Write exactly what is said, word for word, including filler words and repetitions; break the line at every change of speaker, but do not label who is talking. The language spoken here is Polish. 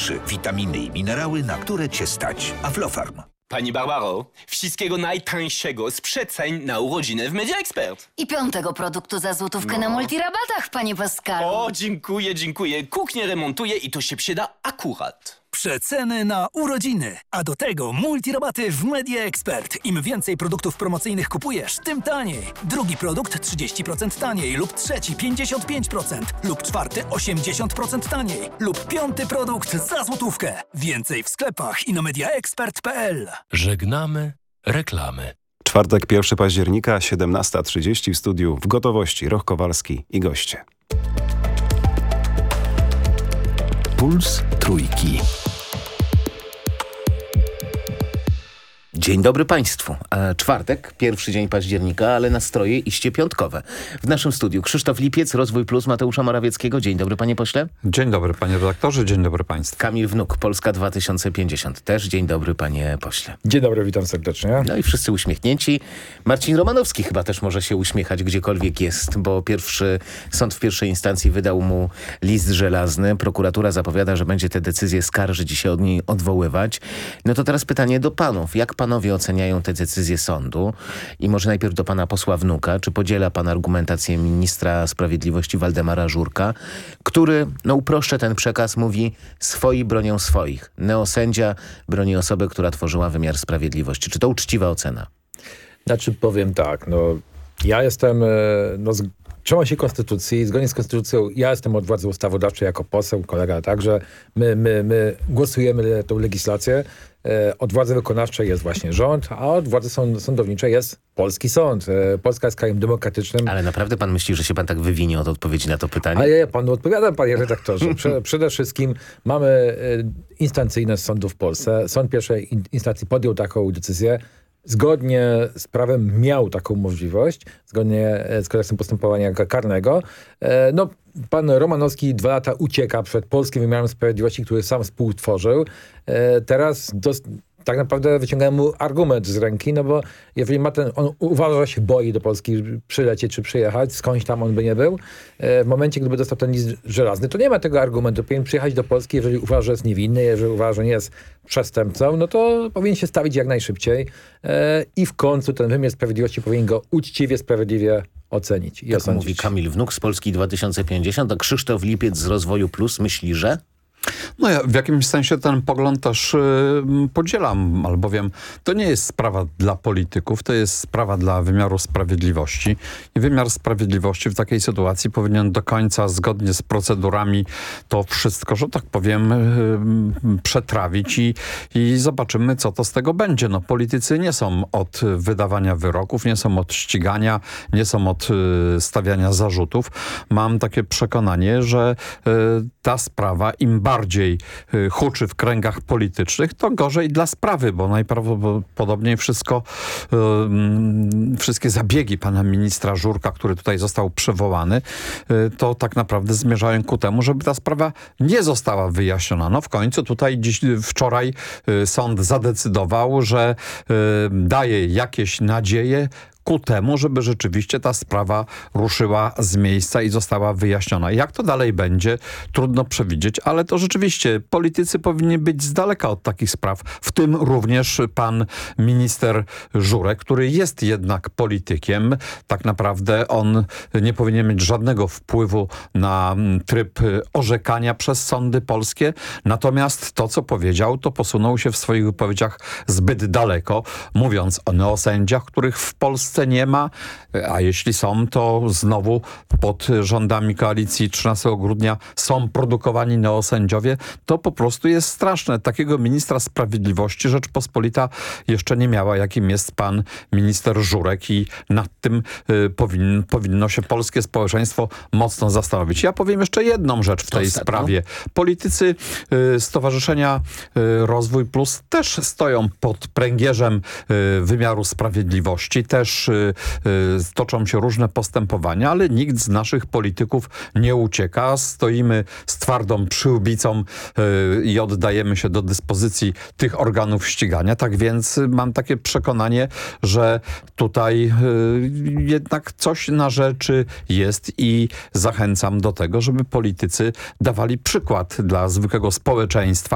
trzy. Witaminy i minerały, na które Cię stać. Aflofarm.
Pani Barbaro, wszystkiego najtańszego z przeceń na urodziny w Media Expert.
I piątego produktu za złotówkę
No.
na multirabatach, panie Pascalu.
O, dziękuję, dziękuję. Kuchnię remontuję i to się przyda akurat.
Przeceny na urodziny, a do tego multirabaty w Media Expert. Im więcej produktów promocyjnych kupujesz, tym taniej. Drugi produkt trzydzieści procent taniej lub trzeci pięćdziesiąt pięć procent lub czwarty osiemdziesiąt procent taniej lub piąty produkt za złotówkę. Więcej w sklepach i na mediaexpert kropka p l.
Żegnamy reklamy.
Czwartek, pierwszego października, siedemnasta trzydzieści w studiu w gotowości Roch Kowalski i goście.
Puls Trójki.
Dzień dobry Państwu. E, czwartek, pierwszy dzień października, ale nastroje iście piątkowe. W naszym studiu Krzysztof Lipiec, Rozwój Plus Mateusza Morawieckiego. Dzień dobry panie pośle.
Dzień dobry panie redaktorze, dzień dobry państwu.
Kamil Wnuk, Polska dwa tysiące pięćdziesiąt. Też dzień dobry panie pośle.
Dzień dobry, witam serdecznie.
No i wszyscy uśmiechnięci. Marcin Romanowski chyba też może się uśmiechać gdziekolwiek jest, bo pierwszy sąd w pierwszej instancji wydał mu list żelazny. Prokuratura zapowiada, że będzie te decyzje skarżyć i się od niej odwoływać. No to teraz pytanie do panów. Jak panowie oceniają te decyzje sądu? I może najpierw do pana posła Wnuka. Czy podziela pan argumentację ministra sprawiedliwości Waldemara Żurka, który, no uproszczę ten przekaz, mówi: swoi bronią swoich. Neosędzia broni osoby, która tworzyła wymiar sprawiedliwości. Czy to uczciwa ocena?
Znaczy powiem tak, no ja jestem, e, no z, trzymam się konstytucji, zgodnie z konstytucją ja jestem od władzy ustawodawczej jako poseł, kolega także, my, my, my głosujemy tą legislację, e, od władzy wykonawczej jest właśnie rząd, a od władzy sąd, sądowniczej jest polski sąd. E, Polska jest krajem demokratycznym.
Ale naprawdę pan myśli, że się pan tak wywinie od odpowiedzi na to pytanie?
A ja, ja panu odpowiadam, panie redaktorze. Prze, przede wszystkim mamy e, instancyjne sądy w Polsce. Sąd pierwszej in, instancji podjął taką decyzję. Zgodnie z prawem miał taką możliwość, zgodnie z kodeksem postępowania karnego. E, no, pan Romanowski dwa lata ucieka przed polskim wymiarem sprawiedliwości, który sam współtworzył. E, teraz dos- tak naprawdę wyciągają mu argument z ręki, no bo jeżeli ma ten, on uważa, że się boi do Polski przylecieć czy przyjechać, skądś tam on by nie był, e, w momencie, gdyby dostał ten list żelazny, to nie ma tego argumentu. Powinien przyjechać do Polski, jeżeli uważa, że jest niewinny, jeżeli uważa, że nie jest przestępcą, no to powinien się stawić jak najszybciej e, i w końcu ten wymiar sprawiedliwości powinien go uczciwie, sprawiedliwie ocenić i
tak
osądzić.
Mówi Kamil Wnuk z Polski dwa tysiące pięćdziesiąt, a Krzysztof Lipiec z Rozwoju Plus myśli, że...
No ja w jakimś sensie ten pogląd też y, podzielam, albowiem to nie jest sprawa dla polityków, to jest sprawa dla wymiaru sprawiedliwości. I wymiar sprawiedliwości w takiej sytuacji powinien do końca, zgodnie z procedurami, to wszystko, że tak powiem, y, przetrawić i, i zobaczymy, co to z tego będzie. No, politycy nie są od wydawania wyroków, nie są od ścigania, nie są od y, stawiania zarzutów. Mam takie przekonanie, że y, ta sprawa im bardziej y, huczy w kręgach politycznych, to gorzej dla sprawy, bo najprawdopodobniej wszystko, y, wszystkie zabiegi pana ministra Żurka, który tutaj został przywołany, y, to tak naprawdę zmierzają ku temu, żeby ta sprawa nie została wyjaśniona. No w końcu tutaj dziś, wczoraj y, sąd zadecydował, że y, daje jakieś nadzieje ku temu, żeby rzeczywiście ta sprawa ruszyła z miejsca i została wyjaśniona. Jak to dalej będzie, trudno przewidzieć, ale to rzeczywiście politycy powinni być z daleka od takich spraw, w tym również pan minister Żurek, który jest jednak politykiem. Tak naprawdę on nie powinien mieć żadnego wpływu na tryb orzekania przez sądy polskie, natomiast to, co powiedział, to posunął się w swoich wypowiedziach zbyt daleko, mówiąc o neosędziach, których w Polsce nie ma, a jeśli są, to znowu pod rządami koalicji trzynastego grudnia są produkowani neosędziowie. To po prostu jest straszne. Takiego ministra sprawiedliwości Rzeczpospolita jeszcze nie miała, jakim jest pan minister Żurek i nad tym y, powin, powinno się polskie społeczeństwo mocno zastanowić. Ja powiem jeszcze jedną rzecz w tej
Ostatnio.
sprawie. Politycy y, Stowarzyszenia y, Rozwój Plus też stoją pod pręgierzem y, wymiaru sprawiedliwości, też y, y, toczą się różne postępowania, ale nikt z naszych polityków nie ucieka. Stoimy z twardą przyłbicą y, i oddajemy się do dyspozycji tych organów ścigania. Tak więc mam takie przekonanie, że tutaj y, jednak coś na rzeczy jest i zachęcam do tego, żeby politycy dawali przykład dla zwykłego społeczeństwa,